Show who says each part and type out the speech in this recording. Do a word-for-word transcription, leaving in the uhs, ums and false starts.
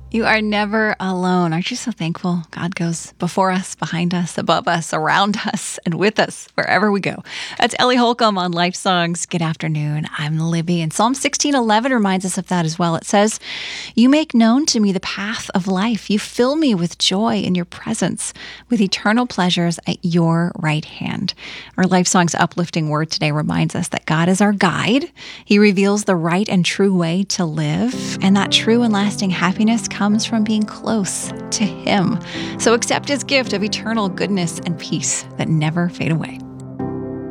Speaker 1: You are never alone. Aren't you so thankful God goes before us, behind us, above us, around us, and with us wherever we go? That's Ellie Holcomb on Life Songs. Good afternoon. I'm Libby. And Psalm sixteen eleven reminds us of that as well. It says, "You make known to me the path of life. You fill me with joy in your presence, with eternal pleasures at your right hand." Our Life Songs uplifting word today reminds us that God is our guide. He reveals the right and true way to live, and that true and lasting happiness comes from being close to Him. So accept His gift of eternal goodness and peace that never fade away.